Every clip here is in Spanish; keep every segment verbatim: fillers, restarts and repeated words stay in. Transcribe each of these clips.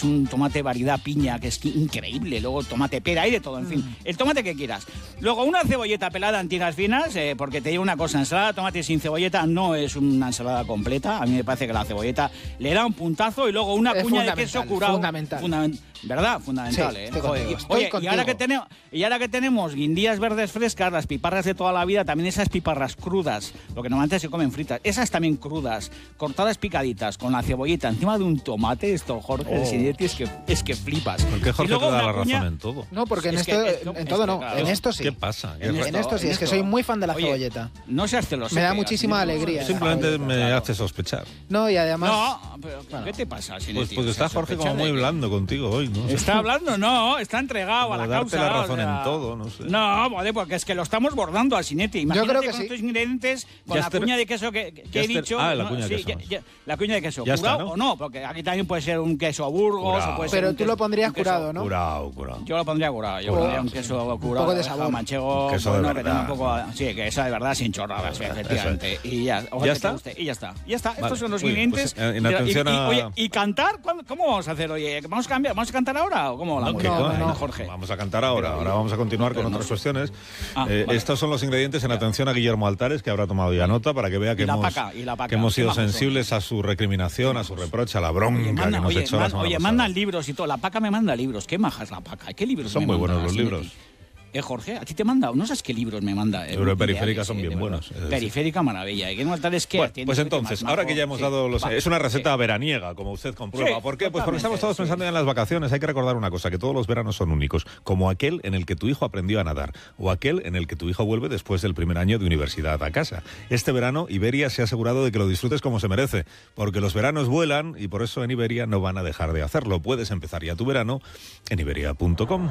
es un tomate variedad piña, que es increíble. Luego tomate pera, hay de todo, en fin. Mm. El tomate que quieras. Luego una cebolleta pelada en tiras finas, eh, porque te digo una cosa, ensalada de tomate sin cebolleta no es una ensalada completa. A mí me parece que la cebolleta le da un puntazo y luego una es cuña de queso curado. Fundamental. Fundament- ¿Verdad? Fundamental, sí, ¿eh? Estoy Joder, contigo, estoy oye, contigo. y ahora que tenemos, y ahora que tenemos guindillas verdes frescas, las piparras de toda la vida, también esas piparras crudas, lo que normalmente se comen fritas, esas también crudas, cortadas picaditas, con la cebollita encima de un tomate, esto, Jorge, oh. Sinetti, es que, es que flipas. ¿Por qué Jorge te da la cuña... razón en todo? No, porque en es esto, que, esto, en todo no, claro. en esto sí. ¿Qué pasa? ¿Qué en, esto, en esto sí, en es que esto. soy muy fan de la Oye, cebolleta. No seas celoso. Me da muchísima alegría. Simplemente me claro. hace sospechar. No, y además... No, pero bueno. ¿qué te pasa, Sinetti? Pues porque está Jorge como muy blando contigo hoy, ¿no? Está hablando, no, está entregado como a la darte causa. la razón o sea, en todo, no sé. No, vale, porque es que lo estamos bordando al Sinetti. Imagínate Yo creo que con sí. estos ingredientes, con Ya la esté... cuña de queso que, que he esté... dicho. Ah, la ¿no? cuña de sí, queso. Ya, ya, la cuña de queso. Ya ¿Curado está, ¿no? o no? Porque aquí también puede ser un queso Burgos Curado. o puede ser Pero un tú queso, lo pondrías un queso, curado, ¿no? Curado, curado. Yo lo pondría curado. Yo Oh, pondría un sí. queso curado. Un poco de sabor. Manchego, Queso bueno, de que tenga un verdad. poco... Sí, queso de verdad sin chorradas, Eso, efectivamente. eso. Y ya, ¿Ya está? guste, y ya está. Ya está. Vale. Estos son los Muy bien, ingredientes. pues, en Y- atención y, y, a- oye, ¿y cantar? ¿Cuándo- ¿Cómo vamos a hacer? Oye, ¿vamos a cambiar? ¿Vamos a cantar ahora o cómo? La No, música? que no, coño, no, Jorge. Vamos a cantar ahora. Ahora vamos a continuar con Pero no otras sé. cuestiones. Ah, Eh, vale. Estos son los ingredientes en atención a Guillermo Altares, que habrá tomado ya nota para que vea que Y la hemos, paca, y la paca. que hemos sido Qué majos son. sensibles a su recriminación, a su reproche, a la bronca Oye, que manda, nos oye, echó la man- semana oye, pasada. mandan libros y todo. La paca me manda libros. ¿Qué maja es la paca? ¿Qué libros Son me muy manda, buenos los Sinetti? libros. Eh, Jorge, ¿a ti te manda? ¿No sabes qué libros me manda? Eh, Libros de Periférica ideales, son eh, bien de buenos, verdad. es decir. Periférica, maravilla. ¿Y qué no tal es que Bueno, tiene pues que entonces, más ahora majo? que ya hemos Sí, dado los... va. Es una receta Sí. veraniega, como usted comprueba. Sí, ¿Por qué? Pues porque estamos totalmente, todos sí. pensando ya en las vacaciones. Hay que recordar una cosa, que todos los veranos son únicos, como aquel en el que tu hijo aprendió a nadar, o aquel en el que tu hijo vuelve después del primer año de universidad a casa. Este verano, Iberia se ha asegurado de que lo disfrutes como se merece, porque los veranos vuelan y por eso en Iberia no van a dejar de hacerlo. Puedes empezar ya tu verano en iberia punto com.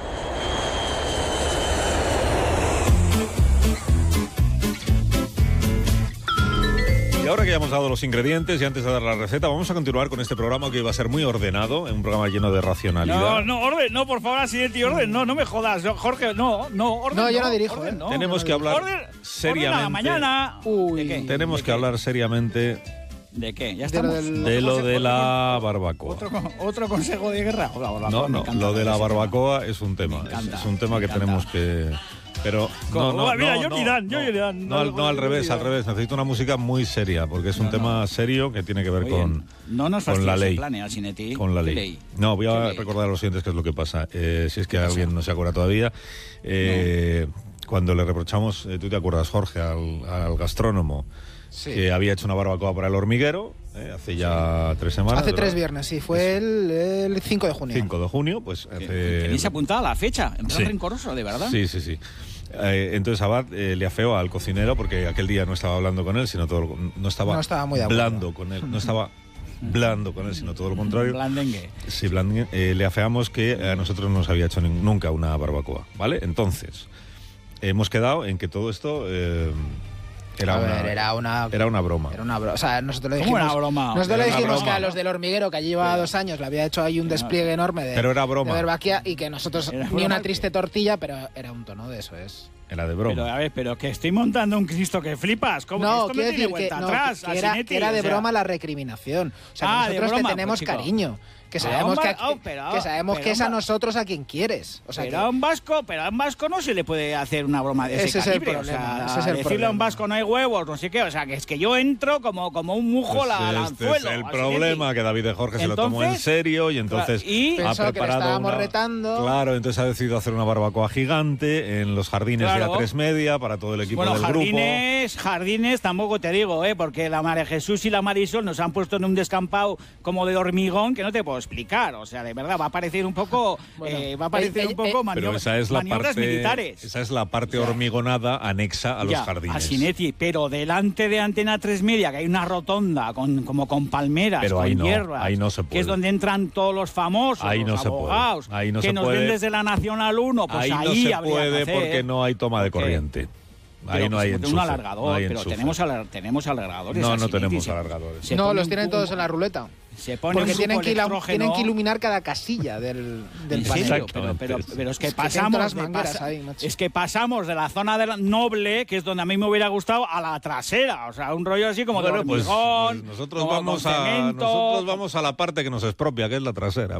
Y ahora que ya hemos dado los ingredientes y antes de dar la receta, vamos a continuar con este programa que va a ser muy ordenado, un programa lleno de racionalidad. No, no, orden, no, por favor, Sinetti, orden, no, no me jodas, no, Jorge, no, no, orden. No, yo no dirijo, orden, eh. no. Tenemos que hablar Orden, seriamente. orden a la mañana. Uy. ¿De qué? Tenemos ¿De que qué? hablar seriamente ¿De qué? Ya De lo estamos. del- de lo de la Otro, barbacoa. otro consejo de guerra. Hola, hola, No, me no, encanta lo de la ese tema. barbacoa es un tema, Me encanta, es, es un tema me que encanta. tenemos que... Pero no, Como- no, mira, no, Johnny no, Dan, no, Johnny Dan, no, al- no, no, al no, revés, no, al revés. Necesito una música muy seria, porque es un No, no. tema serio que tiene que ver Oye, con, no nos con la fastidies el ley. plan, eh, Sinetti. Con la ¿Qué ley. No, voy ¿Qué a ley? recordar a los siguientes qué es lo que pasa. Eh, si es que ¿Qué alguien pasa? no se acuerda todavía. Eh, Cuando le reprochamos, eh, tú te acuerdas, Jorge, al, al gastrónomo, Sí. que había hecho una barbacoa para el hormiguero, eh, hace ya tres semanas. Hace tres ¿verdad? viernes, sí, fue el, el cinco de junio. cinco de junio, pues hace... Tenéis apuntada la fecha, en plan Sí. rencoroso, de verdad. Sí, sí, sí. Eh, entonces Abad eh, le afeó al cocinero porque aquel día no estaba hablando con él, sino todo lo- no estaba, No estaba muy de acuerdo. blando con él, no estaba blando con él, sino todo lo contrario. Blandengue. Sí, blandengue. Eh, le afeamos que a nosotros no nos había hecho ni- nunca una barbacoa, ¿vale? Entonces, hemos quedado en que todo esto eh, era, A una, ver, era una... era una broma. Era una broma. O sea, nosotros le ¿Cómo dijimos... una broma? Nosotros Era le una dijimos broma. que a los del hormiguero, que allí llevaba dos años, le había hecho ahí un despliegue enorme de... Pero era broma. De barbacoa y que nosotros... Era Ni broma una que- triste tortilla, pero era un tono de eso, es... Era de broma. Pero a ver, pero que estoy montando un Cristo que flipas. ¿Cómo? No, Esto no quiero tiene decir que, vuelta no, atrás, que, era, Asinetti, que era de o sea. broma la recriminación. O sea, que Ah, de nosotros broma, te tenemos pues, chico. cariño. Que Pero sabemos, a un que, va- oh, pero- que, sabemos pero que es a un va- nosotros a quien quieres. O sea, Pero que- a un vasco, pero a un vasco no se le puede hacer una broma de ese, Ese es el calibre. problema, o sea, ese es el decirle a un problema. vasco no hay huevos, no sé qué. O sea, que es que yo entro como, como un mujo Pues la, al este anzuelo. es el Asinetti. problema, que David de Jorge se lo tomó en Entonces, serio y entonces claro, y- ha Pensó que le preparado estábamos una- retando. Claro, entonces ha decidido hacer una barbacoa gigante en los jardines de Claro. A tres Media para todo el equipo Bueno, del jardines, jardines tampoco te digo, ¿eh? Porque la María Jesús y la Marisol nos han puesto en un descampado como de hormigón que no te puedo explicar. O sea, de verdad, va a parecer un poco, Bueno, eh, va a parecer eh, un eh, poco eh, manio- Pero esa es la maniobras parte, militares. esa es la parte hormigonada anexa a los Ya, jardines. a Sinetti, pero delante de Antena tres Media, que hay una rotonda con, como con palmeras, Pero con ahí no, hierbas, ahí no se que es puede. donde entran todos los famosos, Ahí no los se puede, abogados, ahí no que se nos puede. ven desde la Nacional uno, pues ahí ahí, no se habría puede que hacer. porque no hay toma de ¿Por qué? corriente. Ahí Pero no que hay se monte un enchufe. alargador, no hay pero enchufe. tenemos, alar- tenemos alargadores. No, a no Sinetti, tenemos se- alargadores. se No, pone los un tienen cu- todos en la ruleta. Se pone Porque un tienen suco que, ila- electrógeno. tienen que iluminar cada casilla del, del ¿En panel. serio? Pero, pero, pero es que Es que tienen pasamos todas las de mangueras pasa- ahí, macho. es que pasamos de la zona de la noble, que es donde a mí me hubiera gustado, a la trasera, o sea, un rollo así como Bueno, de pues, hormigón, pues nosotros como vamos con a cemento. nosotros vamos a la parte que nos expropia, que es la trasera.